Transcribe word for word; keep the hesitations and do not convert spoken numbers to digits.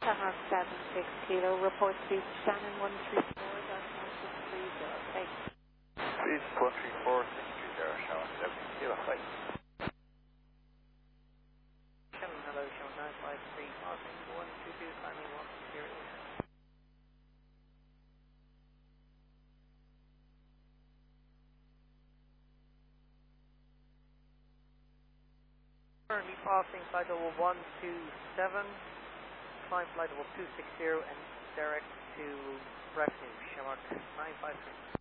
Shamrock seven six kilo, report to Shannon one three four, that's one six three zero, take. Please, one three four six three zero, Shamrock seven kilo, right. Shannon, hello, Shannon nine five three, passing one two two, climbing one zero. Currently passing flight level one two seven, climb flight level two six zero, and direct to refuge, Shamrock nine five three.